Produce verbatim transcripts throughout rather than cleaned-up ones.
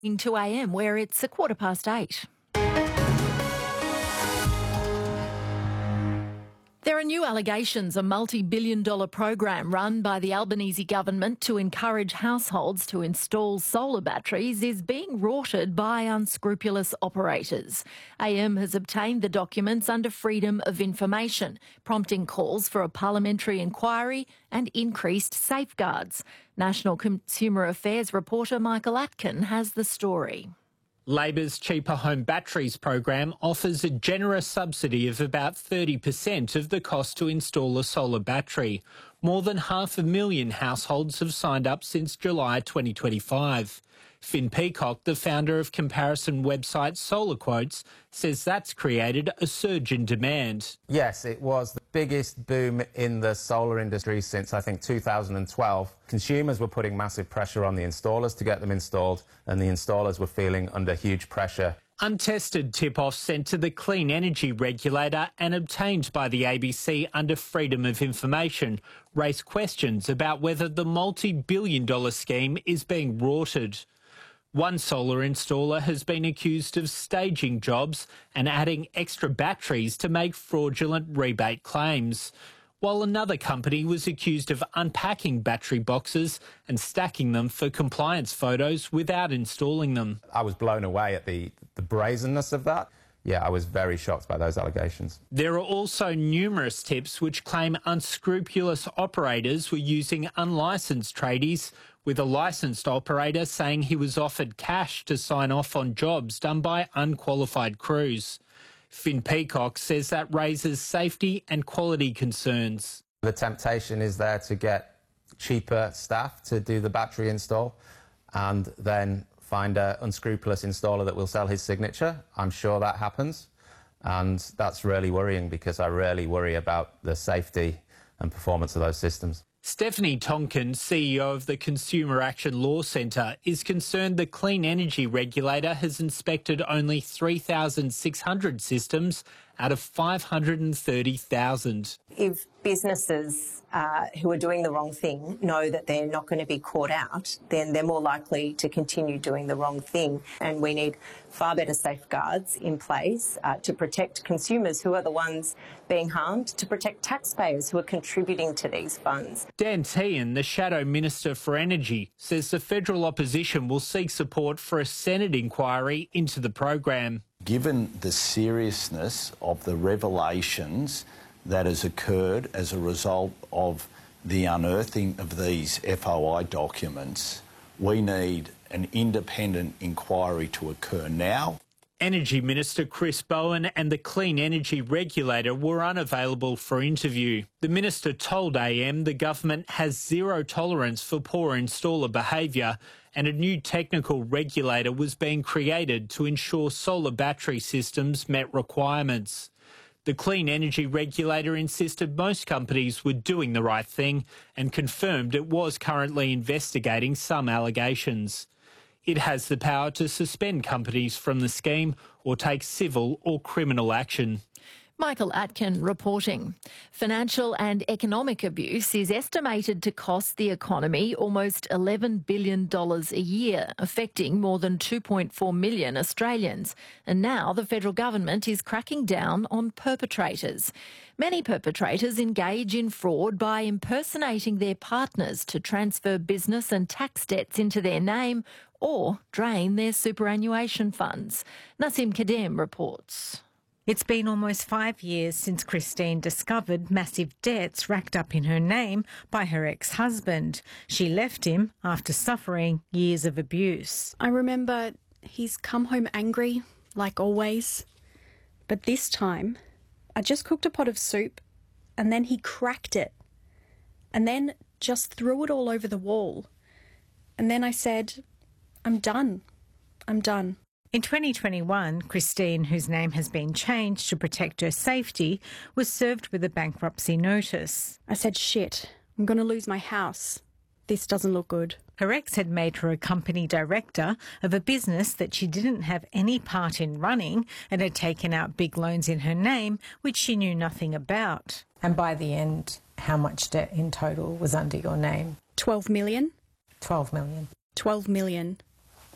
Into A M, where it's a quarter past eight. There are new allegations a multi-billion dollar program run by the Albanese government to encourage households to install solar batteries is being rorted by unscrupulous operators. A M has obtained the documents under Freedom of Information, prompting calls for a parliamentary inquiry and increased safeguards. National Consumer Affairs reporter Michael Atkin has the story. Labor's Cheaper Home Batteries program offers a generous subsidy of about thirty percent of the cost to install a solar battery. More than half a million households have signed up since July twenty twenty-five. Finn Peacock, the founder of comparison website Solar Quotes, says that's created a surge in demand. Yes, it was the biggest boom in the solar industry since, I think, two thousand twelve. Consumers were putting massive pressure on the installers to get them installed, and the installers were feeling under huge pressure. Untested tip-offs sent to the Clean Energy Regulator and obtained by the A B C under Freedom of Information raise questions about whether the multi-billion dollar scheme is being rorted. One solar installer has been accused of staging jobs and adding extra batteries to make fraudulent rebate claims, while another company was accused of unpacking battery boxes and stacking them for compliance photos without installing them. I was blown away at the, the brazenness of that. Yeah, I was very shocked by those allegations. There are also numerous tips which claim unscrupulous operators were using unlicensed tradies, with a licensed operator saying he was offered cash to sign off on jobs done by unqualified crews. Finn Peacock says that raises safety and quality concerns. The temptation is there to get cheaper staff to do the battery install and then find an unscrupulous installer that will sell his signature. I'm sure that happens, and that's really worrying because I really worry about the safety and performance of those systems. Stephanie Tonkin, C E O of the Consumer Action Law Centre, is concerned the Clean Energy Regulator has inspected only three thousand six hundred systems out of five hundred thirty thousand. If businesses uh, who are doing the wrong thing know that they're not going to be caught out, then they're more likely to continue doing the wrong thing. And we need far better safeguards in place uh, to protect consumers who are the ones being harmed, to protect taxpayers who are contributing to these funds. Dan Tehan, the Shadow Minister for Energy, says the federal opposition will seek support for a Senate inquiry into the program. Given the seriousness of the revelations that has occurred as a result of the unearthing of these F O I documents, we need an independent inquiry to occur now. Energy Minister Chris Bowen and the Clean Energy Regulator were unavailable for interview. The Minister told A M the government has zero tolerance for poor installer behaviour, and a new technical regulator was being created to ensure solar battery systems met requirements. The Clean Energy Regulator insisted most companies were doing the right thing and confirmed it was currently investigating some allegations. It has the power to suspend companies from the scheme or take civil or criminal action. Michael Atkin reporting. Financial and economic abuse is estimated to cost the economy almost eleven billion dollars a year, affecting more than two point four million Australians. And now the federal government is cracking down on perpetrators. Many perpetrators engage in fraud by impersonating their partners to transfer business and tax debts into their name or drain their superannuation funds. Nasim Kadem reports. It's been almost five years since Christine discovered massive debts racked up in her name by her ex-husband. She left him after suffering years of abuse. I remember he's come home angry, like always. But this time, I just cooked a pot of soup and then he cracked it. And then just threw it all over the wall. And then I said, I'm done. I'm done. In twenty twenty-one, Christine, whose name has been changed to protect her safety, was served with a bankruptcy notice. I said, shit, I'm going to lose my house. This doesn't look good. Her ex had made her a company director of a business that she didn't have any part in running and had taken out big loans in her name, which she knew nothing about. And by the end, how much debt in total was under your name? twelve million. twelve million. twelve million.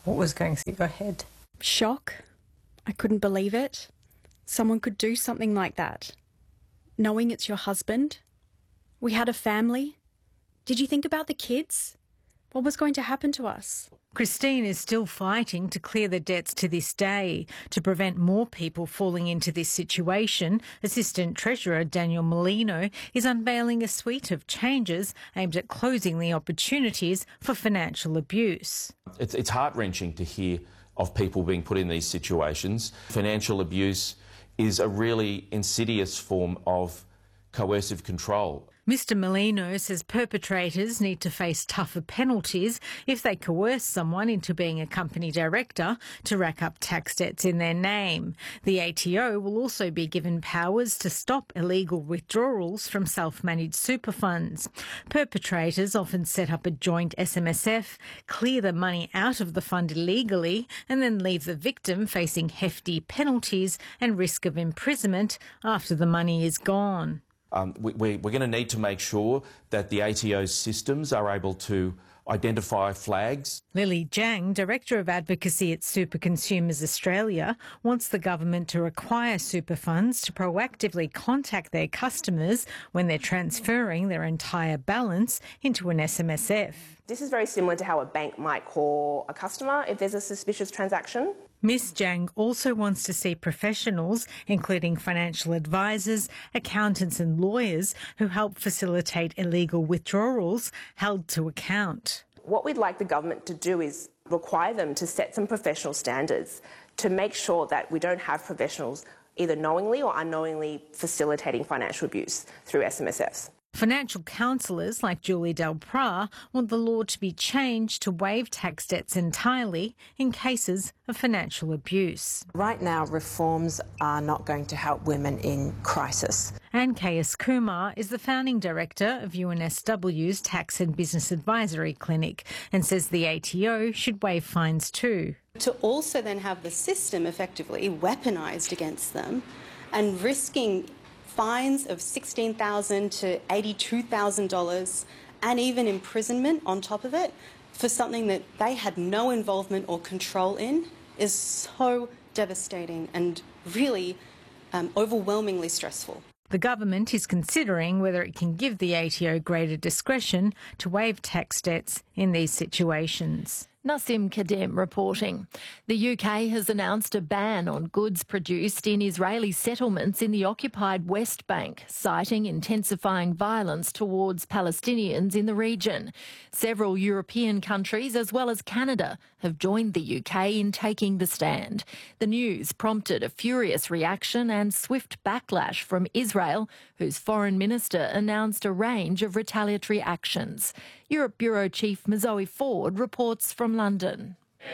What was going through your head? Shock. I couldn't believe it. Someone could do something like that. Knowing it's your husband. We had a family. Did you think about the kids? What was going to happen to us? Christine is still fighting to clear the debts to this day. To prevent more people falling into this situation, Assistant Treasurer Daniel Molino is unveiling a suite of changes aimed at closing the opportunities for financial abuse. It's, it's heart-wrenching to hear of people being put in these situations. Financial abuse is a really insidious form of coercive control. Mister Molino says perpetrators need to face tougher penalties if they coerce someone into being a company director to rack up tax debts in their name. The A T O will also be given powers to stop illegal withdrawals from self-managed super funds. Perpetrators often set up a joint S M S F, clear the money out of the fund illegally, and then leave the victim facing hefty penalties and risk of imprisonment after the money is gone. Um, we, we, we're going to need to make sure that the A T O's systems are able to identify flags. Lily Jang, Director of Advocacy at Super Consumers Australia, wants the government to require super funds to proactively contact their customers when they're transferring their entire balance into an S M S F. This is very similar to how a bank might call a customer if there's a suspicious transaction. Miss Jang also wants to see professionals, including financial advisors, accountants and lawyers who help facilitate illegal withdrawals, held to account. What we'd like the government to do is require them to set some professional standards to make sure that we don't have professionals either knowingly or unknowingly facilitating financial abuse through S M S Fs. Financial counsellors like Julie Delpra want the law to be changed to waive tax debts entirely in cases of financial abuse. Right now, reforms are not going to help women in crisis. Anne K S Kumar is the founding director of U N S W's Tax and Business Advisory Clinic and says the A T O should waive fines too. To also then have the system effectively weaponised against them and risking fines of sixteen thousand dollars to eighty-two thousand dollars and even imprisonment on top of it for something that they had no involvement or control in is so devastating and really um, overwhelmingly stressful. The government is considering whether it can give the A T O greater discretion to waive tax debts in these situations. Nassim Kadem reporting. The U K has announced a ban on goods produced in Israeli settlements in the occupied West Bank, citing intensifying violence towards Palestinians in the region. Several European countries, as well as Canada, have joined the U K in taking the stand. The news prompted a furious reaction and swift backlash from Israel, whose foreign minister announced a range of retaliatory actions. Europe Bureau Chief Mazoe Ford reports from London.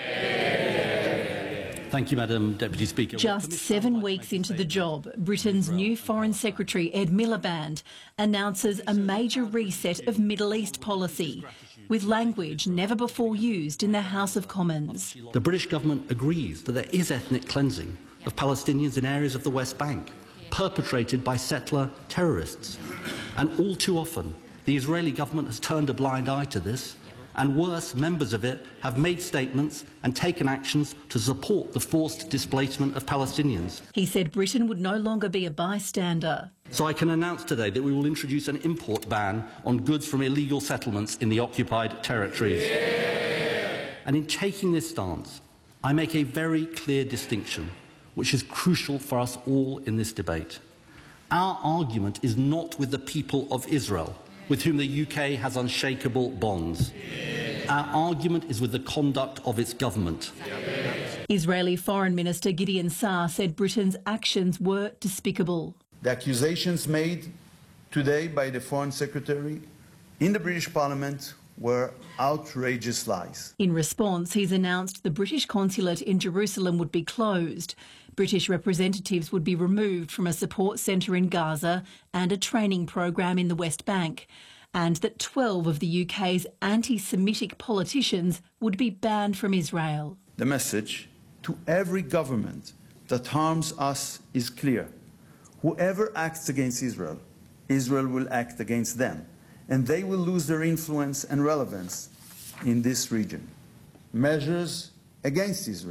Thank you, Madam Deputy Speaker. Just seven weeks into the job, Britain's new Foreign Secretary Ed Miliband announces a major reset of Middle East policy, with language never before used in the House of Commons. The British government agrees that there is ethnic cleansing of Palestinians in areas of the West Bank, perpetrated by settler terrorists. And all too often, the Israeli government has turned a blind eye to this, and worse, members of it have made statements and taken actions to support the forced displacement of Palestinians. He said Britain would no longer be a bystander. So I can announce today that we will introduce an import ban on goods from illegal settlements in the occupied territories. Yeah. And in taking this stance, I make a very clear distinction, which is crucial for us all in this debate. Our argument is not with the people of Israel, with whom the U K has unshakable bonds. Our argument is with the conduct of its government. Israeli Foreign Minister Gideon Saar said Britain's actions were despicable. The accusations made today by the Foreign Secretary in the British Parliament were outrageous lies. In response, he's announced the British consulate in Jerusalem would be closed. British representatives would be removed from a support centre in Gaza and a training program in the West Bank, and that twelve of the U K's anti-Semitic politicians would be banned from Israel. The message to every government that harms us is clear. Whoever acts against Israel, Israel will act against them, and they will lose their influence and relevance in this region. Measures against Israel.